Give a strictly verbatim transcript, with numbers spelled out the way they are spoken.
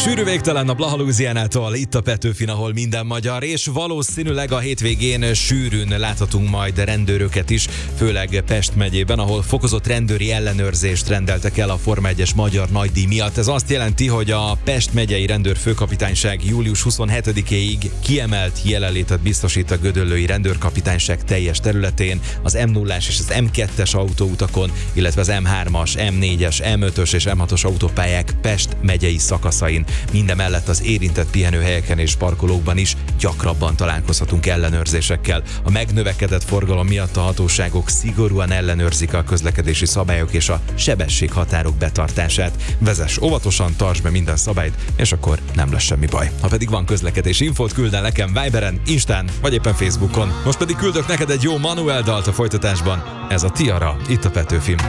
Sűrű végtelen a Blaha Louisianától, itt a Petőfin, ahol minden magyar, és valószínűleg a hétvégén sűrűn láthatunk majd rendőröket is, főleg Pest megyében, ahol fokozott rendőri ellenőrzést rendeltek el a Forma egyes magyar nagydíj miatt. Ez azt jelenti, hogy a Pest megyei rendőrfőkapitányság július huszonhetedikéig kiemelt jelenlétet biztosít a gödöllői rendőrkapitányság teljes területén, az em nullás és az em kettes autóutakon, illetve az em hármas, em négyes, em ötös és em hatos autópályák Pest megyei szakaszain. Mindemellett az érintett pihenőhelyeken és parkolókban is gyakrabban találkozhatunk ellenőrzésekkel. A megnövekedett forgalom miatt a hatóságok szigorúan ellenőrzik a közlekedési szabályok és a sebességhatárok betartását. Vezess óvatosan, tartsd be minden szabályt, és akkor nem lesz semmi baj. Ha pedig van közlekedési infót, küld el nekem Viberen, Instán vagy éppen Facebookon. Most pedig küldök neked egy jó Manuel dalt a folytatásban. Ez a Tiara, itt a Petőfin.